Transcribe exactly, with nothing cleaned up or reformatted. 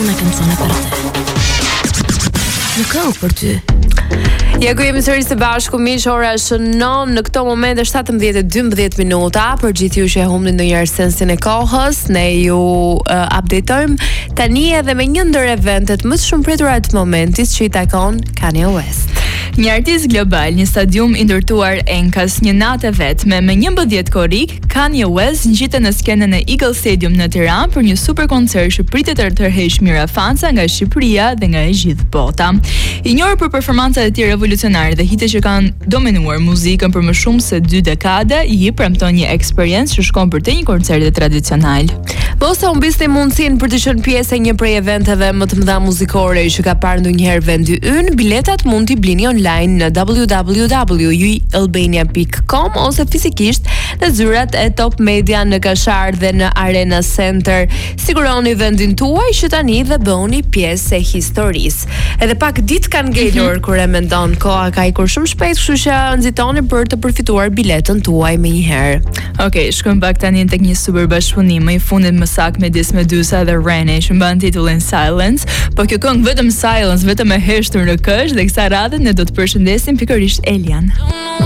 Unë e kam thonë për te. Nuk ka për ty. Ja ku jemi sërish së bashku, miq, ora është non në këto momente shtatëmbëdhjetë e dymbëdhjetë minuta. Për gjithë ju që e humni ndonjëherë sensin e kohës, ne ju uh, updatojmë tani edhe me një ndër eventet më të shumëpritura të momentit që i takon Kanye West. Një artist global, një stadium i ndërtuar enkas, një natë vetme me njëmbëdhjetë korrik, Kanye West ngjitej në skenën e Eagle Stadium në Tiranë për një super koncert që pritet të tërheqë mirafanca nga Shqipëria dhe nga e gjithë bota. I njohur për performancat e tij revolucionare dhe hitet që kanë dominuar muzikën për më shumë se dy dekade, i premton një eksperiencë që shkon për te një koncerti tradicional. Bosa humbiste mundësinë për të qenë pjesë e një prej eventeve më të mëdha muzikore që ka parë ndonjëherë vendi ynë, biletat mund t'i blini online në w w w punkt u albania punkt com ose fizikisht në zyrat e Top Media në Kashar dhe në Arena Center. Siguroni vendin tuaj që tani dhe bëuni pjesë e historisë. Edhe pak ditë kanë ngelur mm-hmm. kur e mendon, koha ka ikur shumë shpejt, kështu që nxitoni për të përfituar biletën tuaj menjëherë. Okej, okay, shkojmë pak tani tek një super bashkëpunim më i fundit më saktë midis Medusa dhe Rene, që mban titullin Silence, po kjo këngë vetëm Silence, vetëm e heshtur në kësh, dhe kësaj radhe ne do të përshëndesim pikërisht Elian.